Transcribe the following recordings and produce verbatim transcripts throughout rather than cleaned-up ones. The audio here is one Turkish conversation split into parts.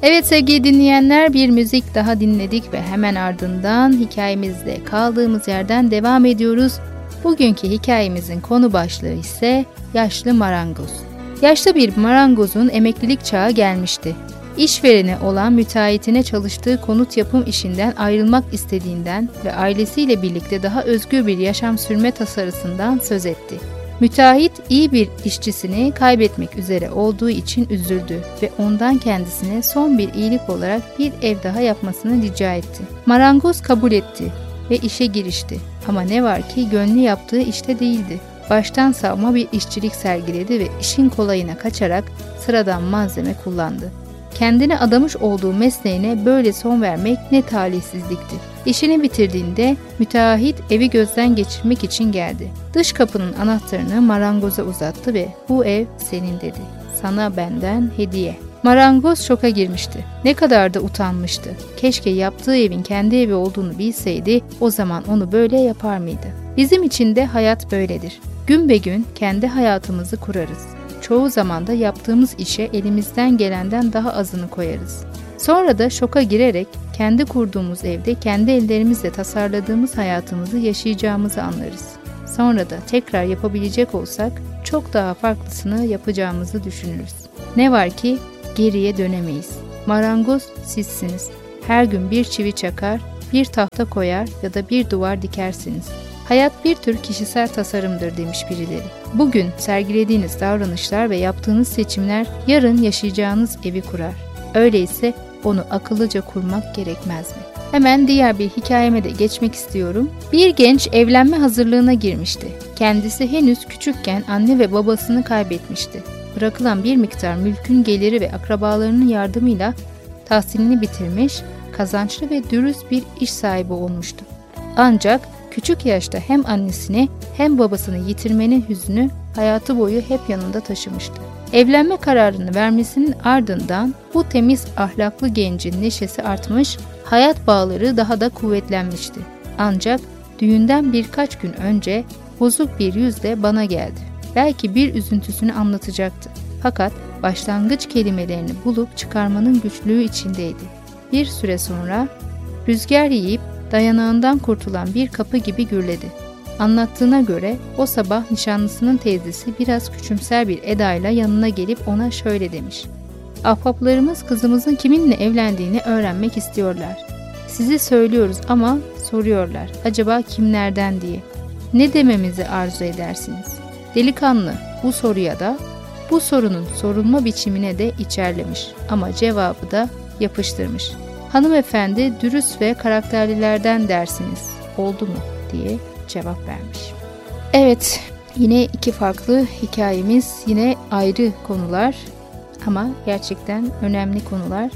Evet sevgili dinleyenler, bir müzik daha dinledik ve hemen ardından hikayemizde kaldığımız yerden devam ediyoruz. Bugünkü hikayemizin konu başlığı ise yaşlı marangoz. Yaşlı bir marangozun emeklilik çağı gelmişti. İşvereni olan müteahhitine çalıştığı konut yapım işinden ayrılmak istediğinden ve ailesiyle birlikte daha özgür bir yaşam sürme tasarısından söz etti. Müteahhit iyi bir işçisini kaybetmek üzere olduğu için üzüldü ve ondan kendisine son bir iyilik olarak bir ev daha yapmasını rica etti. Marangoz kabul etti ve işe girişti. Ama ne var ki gönlü yaptığı işte değildi. Baştan savma bir işçilik sergiledi ve işin kolayına kaçarak sıradan malzeme kullandı. Kendine adamış olduğu mesleğine böyle son vermek ne talihsizlikti. İşini bitirdiğinde müteahhit evi gözden geçirmek için geldi. Dış kapının anahtarını marangoza uzattı ve "Bu ev senin" dedi. "Sana benden hediye." Marangoz şoka girmişti. Ne kadar da utanmıştı. Keşke yaptığı evin kendi evi olduğunu bilseydi, o zaman onu böyle yapar mıydı? Bizim için de hayat böyledir. Gün be gün kendi hayatımızı kurarız. Çoğu zaman da yaptığımız işe elimizden gelenden daha azını koyarız. Sonra da şoka girerek kendi kurduğumuz evde kendi ellerimizle tasarladığımız hayatımızı yaşayacağımızı anlarız. Sonra da tekrar yapabilecek olsak çok daha farklısını yapacağımızı düşünürüz. Ne var ki geriye dönemeyiz. Marangoz sizsiniz. Her gün bir çivi çakar, bir tahta koyar ya da bir duvar dikersiniz. Hayat bir tür kişisel tasarımdır demiş birileri. Bugün sergilediğiniz davranışlar ve yaptığınız seçimler yarın yaşayacağınız evi kurar. Öyleyse onu akıllıca kurmak gerekmez mi? Hemen diğer bir hikayeme de geçmek istiyorum. Bir genç evlenme hazırlığına girmişti. Kendisi henüz küçükken anne ve babasını kaybetmişti. Bırakılan bir miktar mülkün geliri ve akrabalarının yardımıyla tahsilini bitirmiş, kazançlı ve dürüst bir iş sahibi olmuştu. Ancak küçük yaşta hem annesini hem babasını yitirmenin hüznü hayatı boyu hep yanında taşımıştı. Evlenme kararını vermesinin ardından bu temiz ahlaklı gencin neşesi artmış, hayat bağları daha da kuvvetlenmişti. Ancak düğünden birkaç gün önce bozuk bir yüzle bana geldi. Belki bir üzüntüsünü anlatacaktı. Fakat başlangıç kelimelerini bulup çıkarmanın güçlüğü içindeydi. Bir süre sonra rüzgar yiyip dayanağından kurtulan bir kapı gibi gürledi. Anlattığına göre o sabah nişanlısının teyzesi biraz küçümser bir edayla yanına gelip ona şöyle demiş: "Ahbaplarımız kızımızın kiminle evlendiğini öğrenmek istiyorlar. Sizi söylüyoruz ama soruyorlar acaba kimlerden diye. Ne dememizi arzu edersiniz?" Delikanlı bu soruya da bu sorunun sorulma biçimine de içerlemiş ama cevabı da yapıştırmış. "Hanımefendi dürüst ve karakterlilerden dersiniz, oldu mu?" diye cevap vermiş. Evet, yine iki farklı hikayemiz, yine ayrı konular ama gerçekten önemli konular.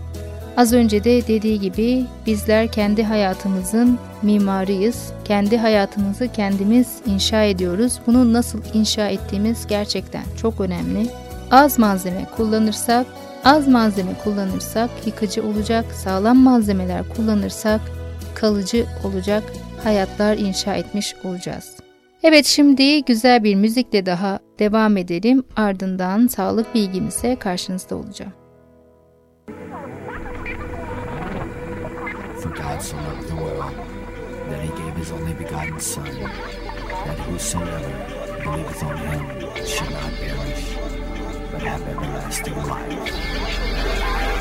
Az önce de dediği gibi bizler kendi hayatımızın mimarıyız. Kendi hayatımızı kendimiz inşa ediyoruz. Bunu nasıl inşa ettiğimiz gerçekten çok önemli. Az malzeme kullanırsak, az malzeme kullanırsak yıkıcı olacak, sağlam malzemeler kullanırsak kalıcı olacak hayatlar inşa etmiş olacağız. Evet, şimdi güzel bir müzikle daha devam edelim. Ardından sağlık bilgimizle karşınızda olacağım. For God so loved the world, that he gave his only begotten Son, that whosoever believeth on him should not perish, but have everlasting life.